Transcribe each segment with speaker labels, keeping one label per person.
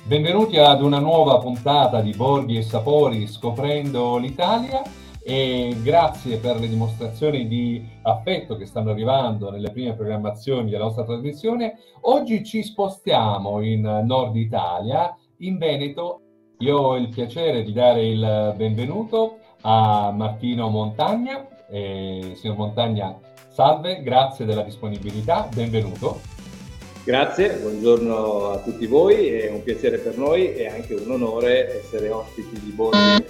Speaker 1: Benvenuti ad una nuova puntata di Borghi e Sapori scoprendo l'Italia e grazie per le dimostrazioni di affetto che stanno arrivando nelle prime programmazioni della nostra trasmissione. Oggi ci spostiamo in Nord Italia, in Veneto. Io ho il piacere di dare il benvenuto a Martino Montagna. Signor Montagna, salve, grazie della disponibilità, benvenuto.
Speaker 2: Grazie, buongiorno a tutti voi, è un piacere per noi e anche un onore essere ospiti di Borghi.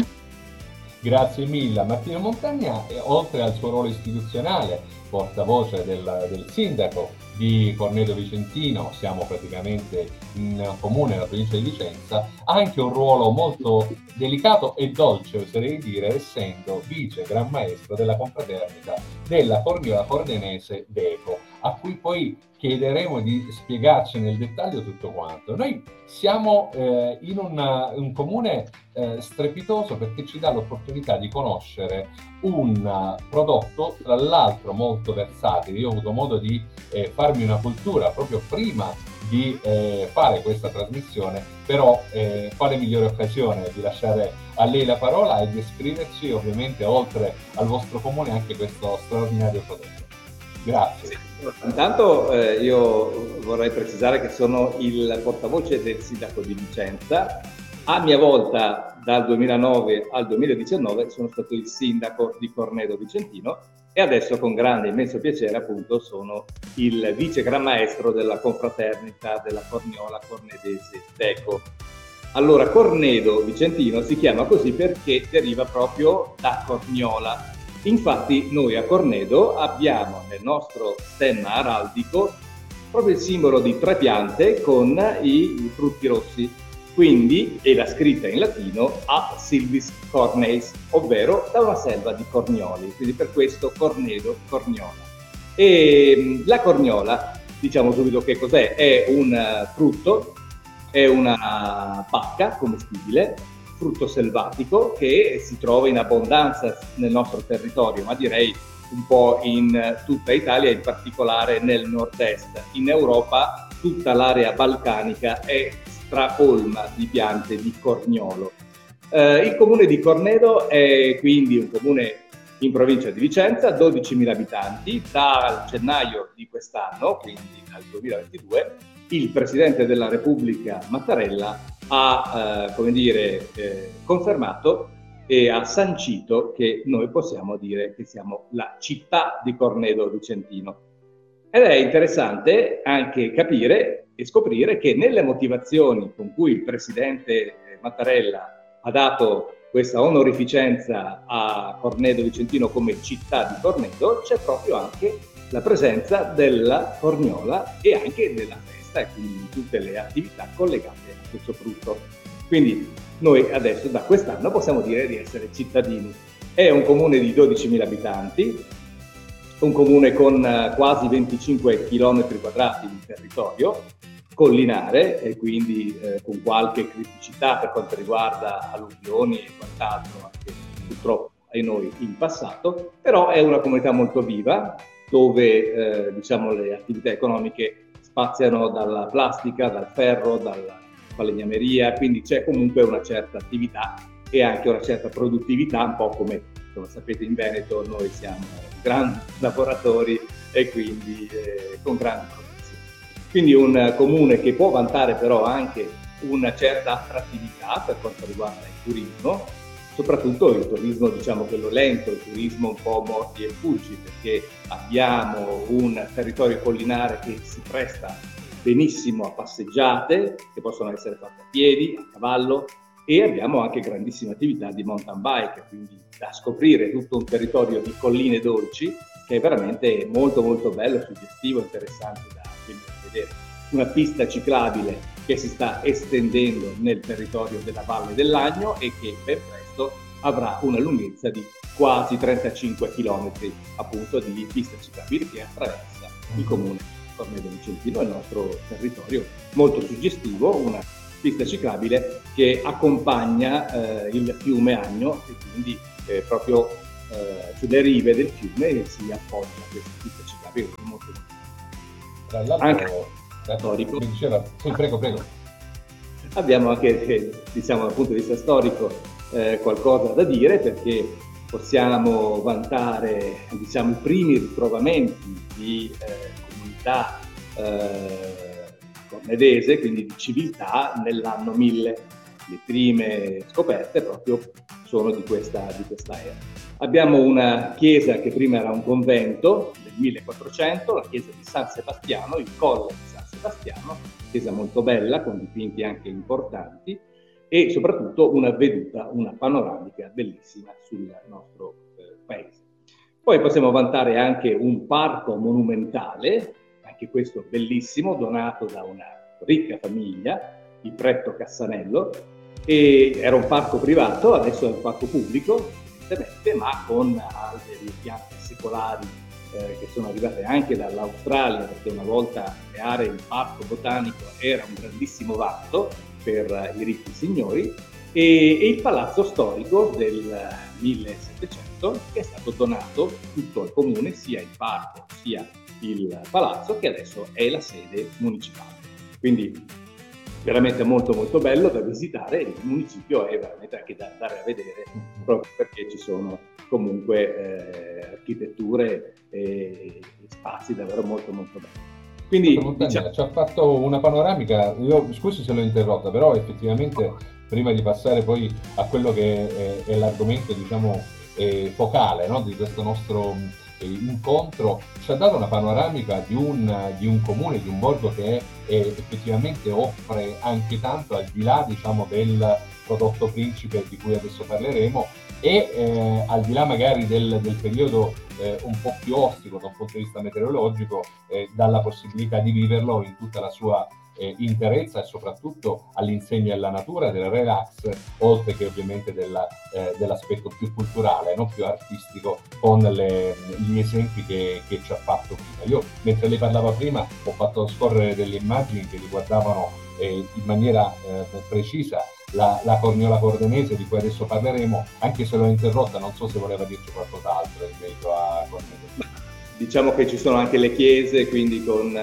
Speaker 1: Grazie mille. Martino Montagna, oltre al suo ruolo istituzionale, portavoce del sindaco di Cornedo Vicentino, siamo praticamente in comune nella provincia di Vicenza, ha anche un ruolo molto delicato e dolce, oserei dire, essendo vice gran maestro della confraternita della Corniola Pordenese Deco, a cui poi chiederemo di spiegarci nel dettaglio tutto quanto. Noi siamo in un comune strepitoso perché ci dà l'opportunità di conoscere un prodotto, tra l'altro molto versatile. Io ho avuto modo di farmi una cultura proprio prima di fare questa trasmissione, però quale migliore occasione di lasciare a lei la parola e di esprimerci ovviamente oltre al vostro comune anche questo straordinario prodotto. Grazie.
Speaker 2: Intanto io vorrei precisare che sono il portavoce del sindaco di Vicenza. A mia volta dal 2009 al 2019 sono stato il sindaco di Cornedo Vicentino e adesso con grande immenso piacere appunto sono il vice gran maestro della confraternita della Corniola Cornedese Deco. Allora, Cornedo Vicentino si chiama così perché deriva proprio da Corniola. Infatti noi a Cornedo abbiamo nel nostro stemma araldico proprio il simbolo di 3 piante con i frutti rossi, quindi è la scritta in latino a silvis corneis, ovvero da una selva di cornioli, quindi per questo Cornedo Corniola. E la corniola, diciamo subito che cos'è, è un frutto, è una bacca commestibile, frutto selvatico che si trova in abbondanza nel nostro territorio, ma direi un po' in tutta Italia, in particolare nel nord-est. In Europa tutta l'area balcanica è stracolma di piante di corniolo. Il comune di Cornedo è quindi un comune in provincia di Vicenza, 12.000 abitanti. Dal gennaio di quest'anno, quindi dal 2022, il Presidente della Repubblica Mattarella ha confermato e ha sancito che noi possiamo dire che siamo la città di Cornedo Vicentino. Ed è interessante anche capire e scoprire che nelle motivazioni con cui il Presidente Mattarella ha dato questa onorificenza a Cornedo Vicentino come città di Cornedo c'è proprio anche la presenza della corniola e anche della festa e quindi tutte le attività collegate a questo frutto. Quindi noi adesso da quest'anno possiamo dire di essere cittadini. È un comune di 12.000 abitanti, un comune con quasi 25 km quadrati di territorio, collinare e quindi con qualche criticità per quanto riguarda alluvioni e quant'altro, anche purtroppo ai noi in passato, però è una comunità molto viva dove le attività economiche spaziano dalla plastica, dal ferro, dalla falegnameria, quindi c'è comunque una certa attività e anche una certa produttività, un po' come sapete in Veneto noi siamo grandi lavoratori e quindi con grandi produzioni. Quindi un comune che può vantare però anche una certa attrattività per quanto riguarda il turismo, soprattutto il turismo quello lento, il turismo un po' morti e fuggi, perché abbiamo un territorio collinare che si presta benissimo a passeggiate che possono essere fatte a piedi, a cavallo, e abbiamo anche grandissime attività di mountain bike, quindi da scoprire tutto un territorio di colline dolci che è veramente molto molto bello, suggestivo, interessante da vedere. Una pista ciclabile che si sta estendendo nel territorio della Valle dell'Agno e che ben presto avrà una lunghezza di quasi 35 km appunto di pista ciclabile che attraversa il comune Cornedo Vicentino, il nostro territorio molto suggestivo, una pista ciclabile che accompagna il fiume Agno e quindi proprio sulle rive del fiume si appoggia a questa pista ciclabile molto molto
Speaker 1: tra l'altro
Speaker 2: anche storico.
Speaker 1: Mi diceva, sì, prego.
Speaker 2: abbiamo anche, diciamo, dal punto di vista storico, qualcosa da dire, perché possiamo vantare, diciamo, i primi ritrovamenti di comunità cornedese, quindi di civiltà, nell'anno 1000. Le prime scoperte proprio sono di questa era. Abbiamo una chiesa che prima era un convento del 1400, la chiesa di San Sebastiano, il colle di San Sebastiano, chiesa molto bella con dipinti anche importanti, e soprattutto una veduta, una panoramica bellissima sul nostro paese. Poi possiamo vantare anche un parco monumentale, anche questo bellissimo, donato da una ricca famiglia, i Pretto Cassanello, e era un parco privato, adesso è un parco pubblico, evidentemente, ma con alberi e piante secolari che sono arrivate anche dall'Australia, perché una volta creare il parco botanico era un grandissimo vanto per i ricchi signori, e il palazzo storico del 1700, che è stato donato tutto al comune, sia il parco sia il palazzo, che adesso è la sede municipale. Quindi veramente molto molto bello da visitare, il municipio è veramente anche da andare a vedere, proprio perché ci sono comunque architetture e spazi davvero molto molto belli.
Speaker 1: Quindi diciamo, ci ha fatto una panoramica, io scusi se l'ho interrotta, però effettivamente prima di passare poi a quello che è l'argomento, diciamo, focale, no, di questo nostro incontro, ci ha dato una panoramica di un comune, di un borgo che effettivamente offre anche tanto, al di là, diciamo, del prodotto principe di cui adesso parleremo, e al di là magari del periodo un po' più ostico da un punto di vista meteorologico, dalla possibilità di viverlo in tutta la sua interezza, e soprattutto all'insegna della natura, del relax, oltre che ovviamente dell'aspetto più culturale, no? Più artistico, con gli esempi che ci ha fatto prima. Io, mentre lei parlava prima, ho fatto scorrere delle immagini che riguardavano in maniera precisa la corniola cordenese, di cui adesso parleremo, anche se l'ho interrotta, non so se voleva dirci qualcos'altro in merito a Cornese.
Speaker 2: Diciamo che ci sono anche le chiese, quindi con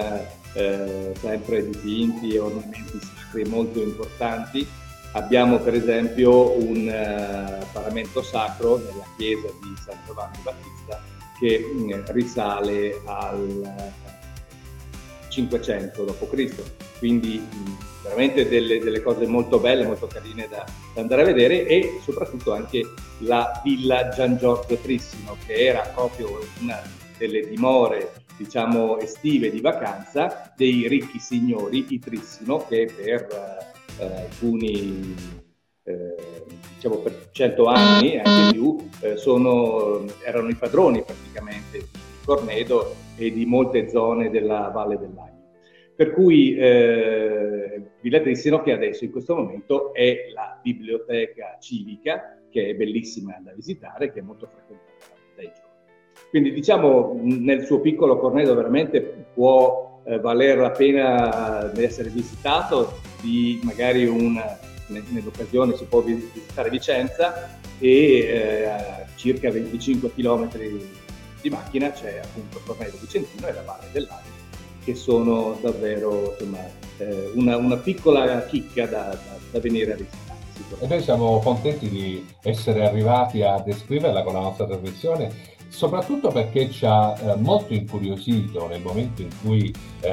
Speaker 2: sempre dipinti e ornamenti sacri molto importanti. Abbiamo per esempio un paramento sacro nella chiesa di San Giovanni Battista che risale al 500 d.C., quindi veramente delle cose molto belle, molto carine da andare a vedere, e soprattutto anche la Villa Gian Giorgio Trissino, che era proprio una delle dimore, diciamo, estive di vacanza dei ricchi signori, i Trissino, che per alcuni, diciamo per 100 anni, anche più, erano i padroni praticamente di Cornedo e di molte zone della Valle dell'Agno. Per cui Villa Trissino, che adesso in questo momento è la biblioteca civica, che è bellissima da visitare, che è molto frequentata dai giovani. Quindi diciamo, nel suo piccolo Cornedo veramente può valere la pena di essere visitato, di magari nell'occasione si può visitare Vicenza, e a circa 25 km di macchina c'è appunto Cornedo Vicentino e la Valle dell'Agno, che sono davvero, insomma, una piccola chicca da venire a visitare.
Speaker 1: E noi siamo contenti di essere arrivati a descriverla con la nostra trasmissione, soprattutto perché ci ha molto incuriosito nel momento in cui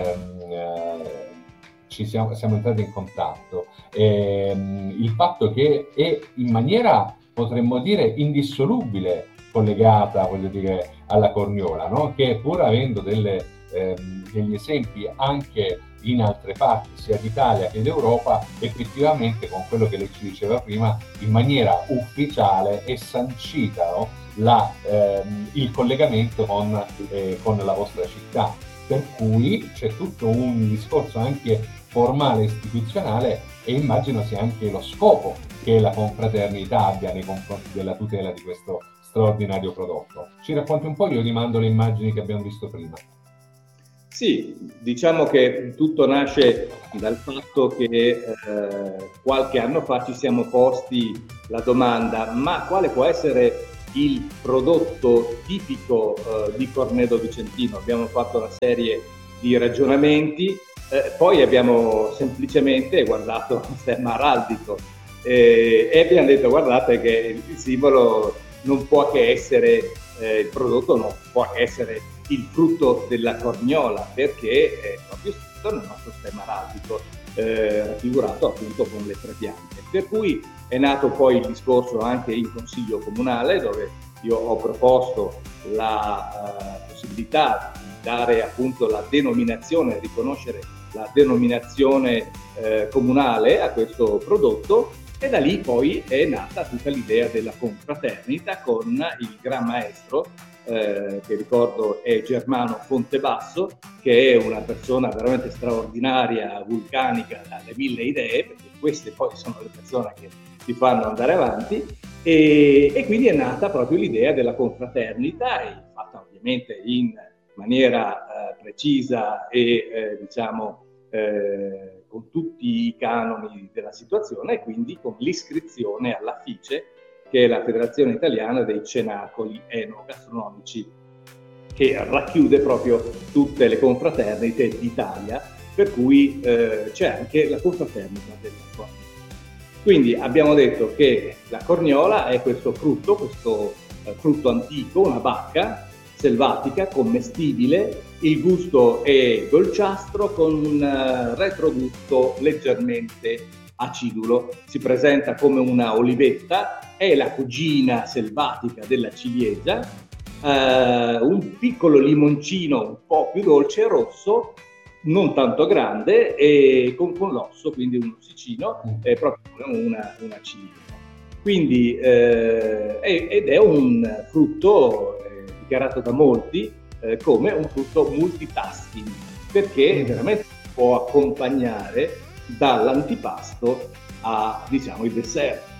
Speaker 1: siamo entrati in contatto, il fatto che è in maniera, potremmo dire, indissolubile collegata, voglio dire, alla corniola, no? Che pur avendo degli esempi anche in altre parti, sia d'Italia che d'Europa, effettivamente, con quello che lei ci diceva prima, in maniera ufficiale è sancita, no? Il collegamento con la vostra città, per cui c'è tutto un discorso anche formale, istituzionale, e immagino sia anche lo scopo che la confraternita abbia nei confronti della tutela di questo straordinario prodotto. Ci racconti un po'? Io rimando le immagini che abbiamo visto prima.
Speaker 2: Sì, diciamo che tutto nasce dal fatto che qualche anno fa ci siamo posti la domanda: ma quale può essere il prodotto tipico di Cornedo Vicentino? Abbiamo fatto una serie di ragionamenti Poi abbiamo semplicemente guardato lo stemma araldico e abbiamo detto guardate che il simbolo non può che essere, il prodotto non può che essere il frutto della corniola, perché è proprio scritto nel nostro stemma araldico, raffigurato appunto con le 3 piante. Per cui è nato poi il discorso anche in Consiglio Comunale, dove io ho proposto la possibilità di dare appunto la denominazione, riconoscere la denominazione comunale a questo prodotto, e da lì poi è nata tutta l'idea della confraternita con il gran maestro, che ricordo è Germano Fontebasso, che è una persona veramente straordinaria, vulcanica, dalle 1000 idee, perché queste poi sono le persone che ti fanno andare avanti, e quindi è nata proprio l'idea della confraternita, e fatta ovviamente in maniera precisa e diciamo con tutti i canoni della situazione, e quindi con l'iscrizione alla FICE, che è la Federazione Italiana dei Cenacoli Enogastronomici, che racchiude proprio tutte le confraternite d'Italia, per cui c'è anche la confraternita della corniola. Quindi abbiamo detto che la corniola è questo frutto antico, una bacca selvatica, commestibile, il gusto è dolciastro con un retrogusto leggermente acidulo, si presenta come una olivetta, è la cugina selvatica della ciliegia, un piccolo limoncino un po' più dolce e rosso, non tanto grande, e con l'osso, quindi un ossicino, è proprio una ciliegia. Quindi, ed è un frutto dichiarato da molti come un frutto multitasking, perché veramente può accompagnare dall'antipasto a, diciamo, il dessert.